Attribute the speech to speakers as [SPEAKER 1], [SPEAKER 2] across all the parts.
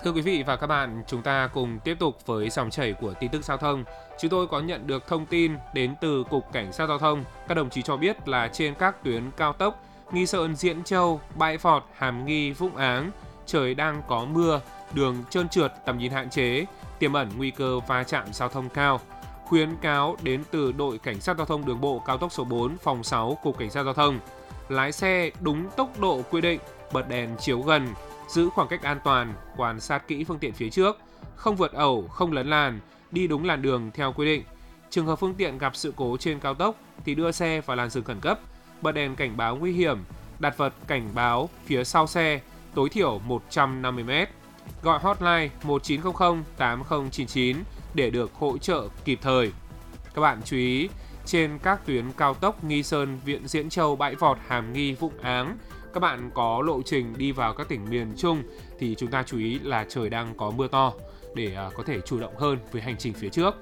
[SPEAKER 1] Thưa quý vị và các bạn, chúng ta cùng tiếp tục với dòng chảy của tin tức giao thông. Chúng tôi có nhận được thông tin đến từ Cục Cảnh sát Giao thông. Các đồng chí cho biết là trên các tuyến cao tốc Nghi Sơn - Diễn Châu, Bãi Vọt, Hàm Nghi - Vũng Áng, trời đang có mưa, đường trơn trượt, tầm nhìn hạn chế, tiềm ẩn nguy cơ va chạm giao thông cao. Khuyến cáo đến từ đội Cảnh sát Giao thông Đường bộ cao tốc số 4, phòng 6, Cục Cảnh sát Giao thông. Lái xe đúng tốc độ quy định, bật đèn chiếu gần, giữ khoảng cách an toàn, quan sát kỹ phương tiện phía trước, không vượt ẩu, không lấn làn, đi đúng làn đường theo quy định. Trường hợp phương tiện gặp sự cố trên cao tốc thì đưa xe vào làn dừng khẩn cấp, bật đèn cảnh báo nguy hiểm, đặt vật cảnh báo phía sau xe, tối thiểu 150 m. Gọi hotline 1900 8099 để được hỗ trợ kịp thời. Các bạn chú ý, trên các tuyến cao tốc Nghi Sơn - Diễn Châu, Bãi Vọt, Hàm Nghi - Vũng Áng, các bạn có lộ trình đi vào các tỉnh miền Trung thì chúng ta chú ý là trời đang có mưa to để có thể chủ động hơn với hành trình phía trước.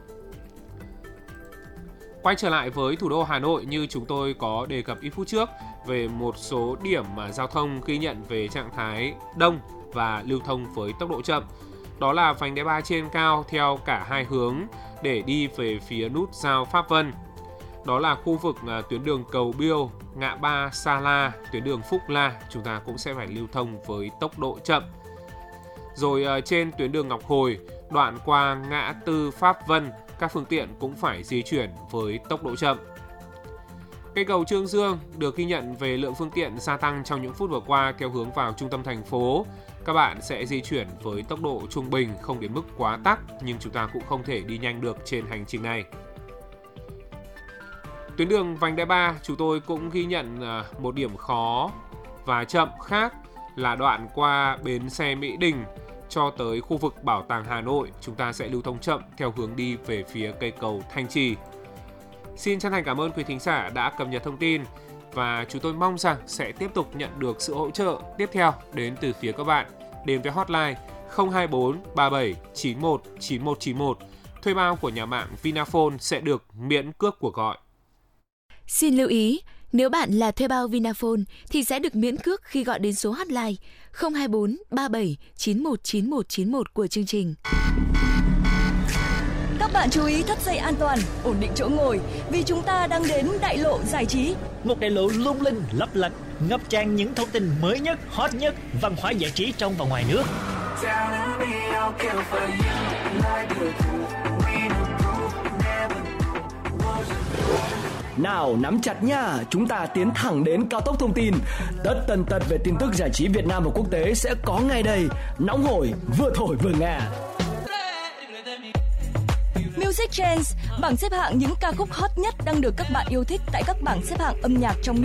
[SPEAKER 1] Quay trở lại với thủ đô Hà Nội, như chúng tôi có đề cập ít phút trước về một số điểm mà giao thông ghi nhận về trạng thái đông và lưu thông với tốc độ chậm. Đó là vành đai 3 trên cao theo cả hai hướng để đi về phía nút giao Pháp Vân. Đó là khu vực tuyến đường Cầu Biêu, ngã ba Sa La, tuyến đường Phúc La, chúng ta cũng sẽ phải lưu thông với tốc độ chậm. Rồi trên tuyến đường Ngọc Hồi, đoạn qua ngã tư Pháp Vân, các phương tiện cũng phải di chuyển với tốc độ chậm. Cây cầu Trương Dương được ghi nhận về lượng phương tiện gia tăng trong những phút vừa qua theo hướng vào trung tâm thành phố. Các bạn sẽ di chuyển với tốc độ trung bình, không đến mức quá tắc, nhưng chúng ta cũng không thể đi nhanh được trên hành trình này. Tuyến đường vành đai 3, chúng tôi cũng ghi nhận một điểm khó và chậm khác là đoạn qua bến xe Mỹ Đình cho tới khu vực Bảo tàng Hà Nội. Chúng ta sẽ lưu thông chậm theo hướng đi về phía cây cầu Thanh Trì. Xin chân thành cảm ơn quý thính giả đã cập nhật thông tin và chúng tôi mong rằng sẽ tiếp tục nhận được sự hỗ trợ tiếp theo đến từ phía các bạn. Đến với hotline 024 37 91 9191, thuê bao của nhà mạng Vinaphone sẽ được miễn cước cuộc gọi.
[SPEAKER 2] Xin lưu ý, nếu bạn là thuê bao Vinaphone thì sẽ được miễn cước khi gọi đến số hotline 024 37 91 9191 của chương trình.
[SPEAKER 3] Các bạn chú ý thắt dây an toàn, ổn định chỗ ngồi vì chúng ta đang đến đại lộ giải trí.
[SPEAKER 4] Một đại lộ lung linh, lấp lánh, ngập tràn những thông tin mới nhất, hot nhất, văn hóa giải trí trong và ngoài nước.
[SPEAKER 5] Nào nắm chặt nha, chúng ta tiến thẳng đến cao tốc thông tin. Tất tần tật về tin tức giải trí Việt Nam và quốc tế sẽ có ngay đây. Nóng hổi, vừa thổi vừa nghe.
[SPEAKER 3] Music Trends, bảng xếp hạng những ca khúc hot nhất đang được các bạn yêu thích tại các bảng xếp hạng âm nhạc trong nước.